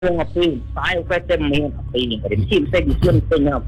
api sai cái tem main api ni dari sim saya disun punya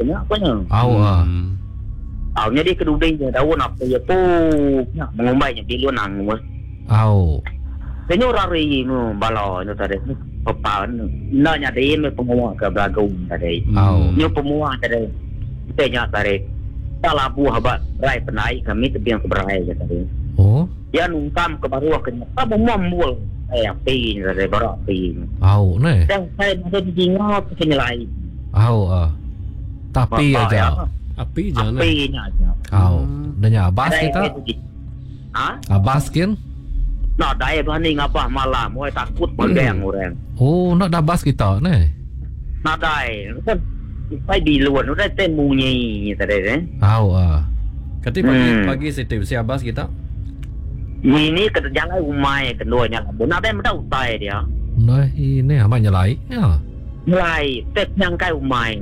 jadi kedua dia daun apa ya tu mengumbai yang di luar nang Senyo rari mu balo no tadi papa na nya de me pemua ke Bragong tadi nyo pemua tadi tanya tadi salah buah habat rai penai kami tebiang keberai tadi ya nungkam ke baru kena apa muambul api dari baru api dan saya masih dijingot kenyalai tapi aja Api jangan. apinya aja nanya abas kita abas kan nak daya bani ngapa malam moi takut pandang orang nak dah bas kita ni nak daya kan phải đi luôn nóได้tên mù nhì tại đây đấy Kati pagi setip si Abbas kita. ini kerja lagi umai keduanya benar dia mendapat utai dia ini apa nyalai mulai tek yang kai umai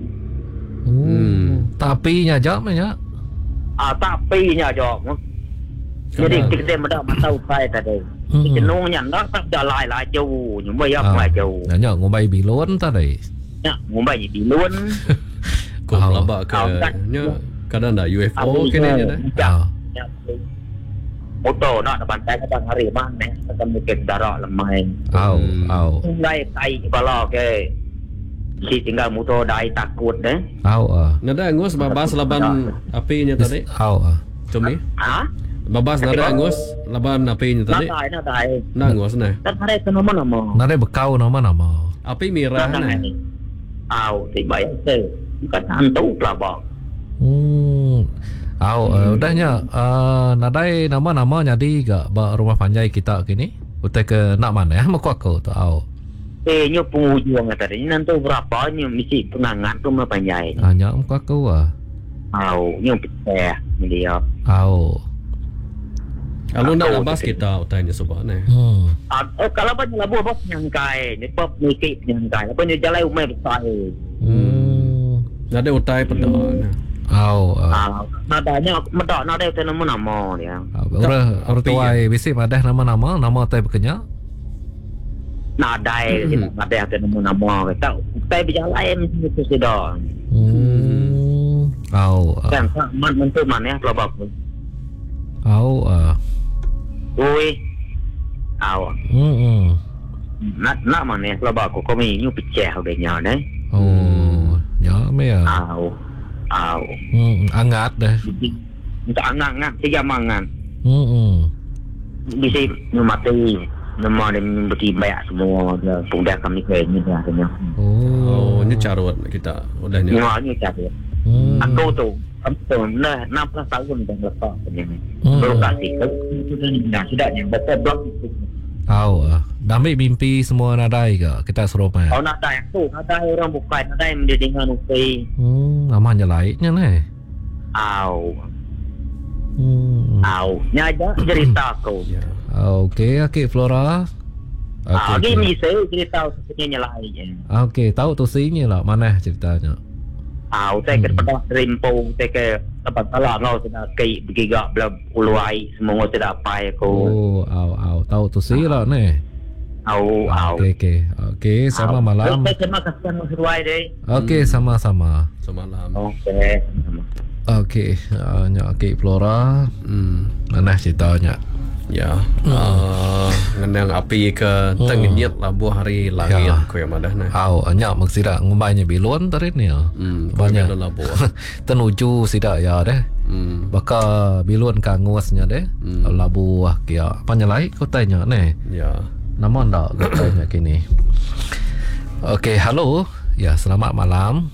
tapi nya jam nya tapi nya jom jadi kita mendapat masa utai tadi jenuhnya nó tak jalan lại jauh nhưng bây giờ phải jauh nya ngombai bi luôn tadi ngombai bi luôn Kau labak ke nya kadang dah UFO kini je dah. Motor nak bantai kadang hari mana akan mungkin darah lemai mulai tai kalau ke si tinggal motor dai takut deh Nada angus babas laban api nya tadi Cumi babas nada angus laban api nya tadi Nada angus nah ada ke nama-nama nada bekau nama-nama api mirah nah thì bảy bukan hantu lah bang udahnya nadai nama-nama jadi gak rumah panjai kita kini utai ke nak mana ya mau aku tahu nyo penghujung tadi nanti berapa nyo mesti penangan rumah panjai hanya mau aku nyo pecah dia Kalau nak labas kita utai nya sebab nah kalau banyak labu bos nyangkai ni pop mikir nyangkai apa nyo jalan umai besar Nada utai pedon nadanya medok nada itu nama-nama dia orang tua bisi madah nama-nama nama utai berkenyak nada itu nama-nama kita utai berjalan itu sudah kan mentu mana ya kelabak ui nak mana ya kelabak ko kami nyu pecah udah nya deh nhớ mấy angat deh untuk angat 3 mangan bisa mati nama dia bagi banyak semua sudah kami kayaknya katanya ini carut kita udahnya ini carut aku tu nah 16 tahun dah lepas katanya baru kasih sudah yang betul blok itu Dami mimpi semua nadai ke kita serumah nadai tu nadai orang bukan nadai mendengar upai namanya lainnya nih nyaja cerita aku Okey Flora gini saya cerita sebenarnya lain tahu tu sini lah mana ceritanya saya kepada rimpo saya ke tempat salah ngau sudah kai begiga bla uluai semua tidak apa aku tahu tu sini lah nih Okey sama malam terima kasih Mas Ruai deh Okey sama-sama semalam Okey Flora mana ceritanya ya ngendang api ke tenginyet labu hari langit ko yang madah nah nya maksira ngumbainya bilon tadi ni banyak labu tenuju sida ya deh baka bilon kangusnya deh labu kia panyalai ko tanya nih ya nama ndak ko tanya kini Okey halo ya selamat malam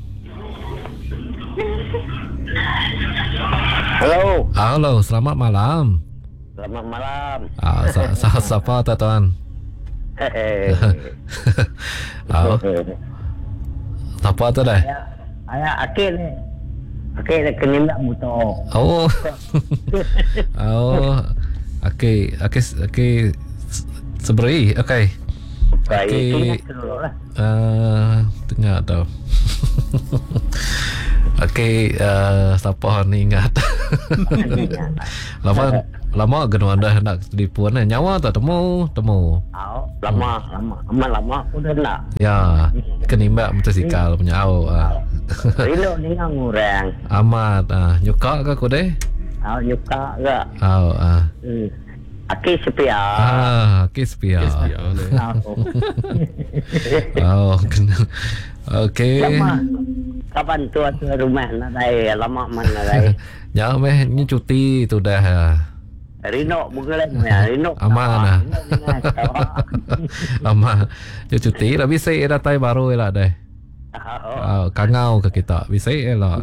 halo selamat malam Selamat malam. Siapa tuan? Siapa tu dah? Ayah Akil ni. Akil dah kenyang motor. Okey. Seberi. Okey. Tengah tau. Okey, siapa ni ingat? lama kena anda nak telefon nyawa tak temu. Lama udah nak. Ya, kenimba motosikal punya Rino ni ngurang. Amat nyuka ke kau deh? Nyuka ke? Aki sepia. Aki sepia. Kena. Okey. Kapan tua rumah nak dah lama mana dah? Ya, ni cuti tu dah. Rino bukan Rino. Aman. Aman. Cuti dah bisa datai baru lah dah. Kangau ke kita bisa lah.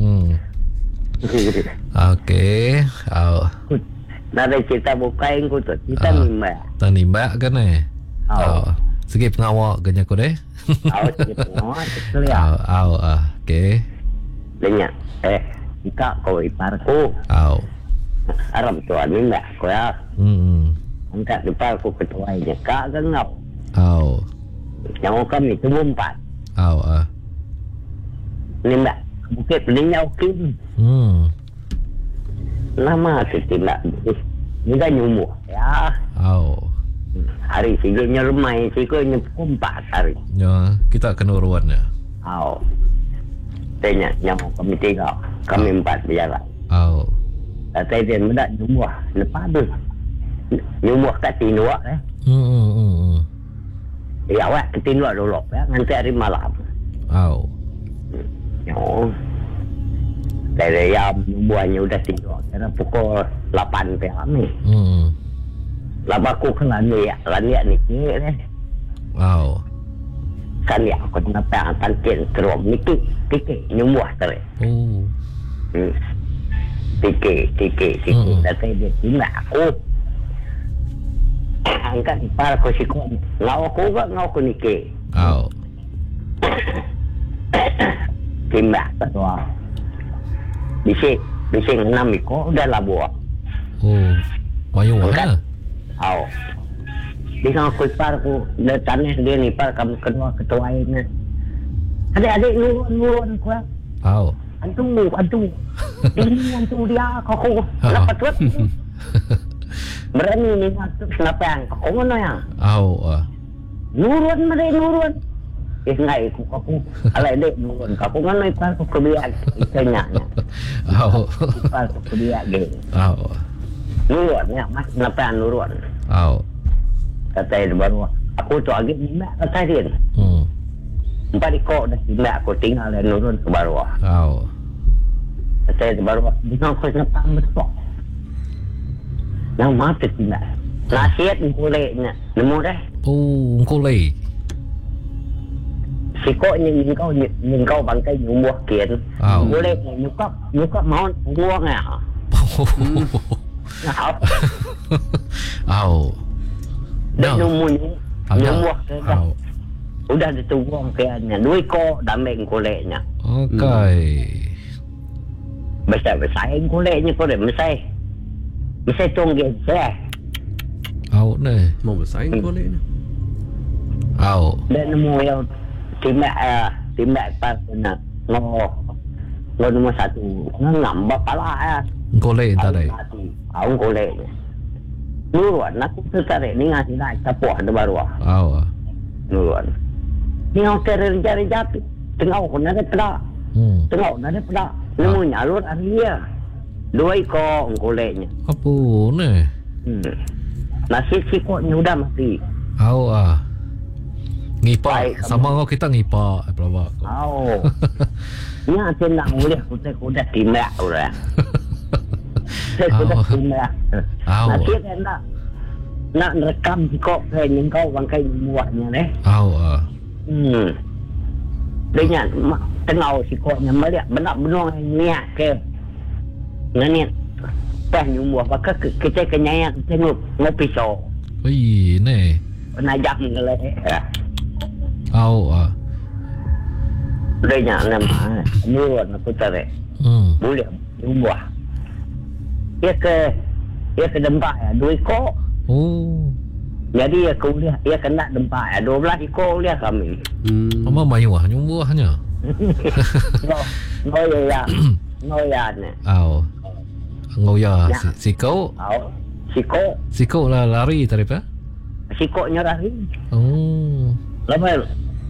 Okey. Nada kita bukain ku tu kita nimba. Tak nimba kan segi pengawak ganya ku deh. Segi pengawak sekalian. Okey. Lenya. Kita kau ipar ku. Aram tu nimba ku ya. Angkat ipar ku ketuanya. Kak gengap. Yang kami tu 4. Nimba. Bukit peningnya okey. Lama tidak juga nyumuh ya. Hari siganya remai, siganya 4 hari. Ya, kita kena uruan ya. Tanya nyamuk kami 3, kami 4 berjalan. Tapi dia mendak nyumuh lepas tu. Nyumuh kat Tinua Ya awak ke Tinua dulu ya, nanti hari malam. Dari yang buahnya udah tidur karena pukul 8 pm ni. Lama aku ke laniak ni ni. Kan ya aku nampak tangkin terum ni tikik nyumuh tadi. Tikik. Datang dia tinggal aku. Angkat ipar aku sikut. Ngau aku ke ngau aku nikik. Timbak ketua. Bising 6 ekor dah labur. Banyak lah. Dia kan aku ipar aku dah tanah dia ni ipar kamu ketua ini. Adik nurun aku. Antu. Ini antu dia aku. Lepas tu. Berani ni kenapa yang kau mana yang? Nurun. Ngai aku alai dek nurun aku kan ipar aku kebiak ikannya. Ipar aku kebiak ge. Nurun ya, mas kenapa nurun? Kata dia baru aku tu agak nimba kata dia. 4 ekor dah nimba aku tinggal dan nurun ke baru. Kata dia baru dia aku kenapa besok. Yang mati nimba. Nasihat nguleknya. Nemu dah. Ngulek. Sikok nhìn kau bangkai nyumuh kian. Boleh nyukap mau nguang ya. Dah nyumuh udah dituang kiannya. 2 ekor damai nguleknya. Okey. Besar nguleknya kau dah mesai tunggu saya. Ni. Mau besar nguleknya. Dan nemu yang timbak pas nak ngor nombor 1 ngam bapala ya golek tadi golek nurun aku tertarik ni ngasih dah tapuh ada baru nurun ni orang cari jati tengok nak ada pedak nemu nyalur dia 2 ekor goleknya apa ni nasi sikotnya udah mati ngipak sama kau kita ngipak pelawak. Ni ada nak boleh kuda timbak sudah. Kuda timbak. Nanti kan nak rekam sikok ke kau bangkai buatnya ni. Dia tengau sikoknya melihat benar-benar niat ke. Niat. Pas nyumbuh maka kita kenyang tengok ngopisau. Ni. Penajam ngeleh. Dia nama nurun aku tarik. Boleh ubah. Ia ke dempak ya 2 ekor. Jadi ia kuliah ia kena dempak ya 12 ekor kuliah kami. Mama mayu nyumbuhnya. No ya ni. ngoya siko. Siko. Siko lah lari tadi pa. Sikonya lari. Oh. Lama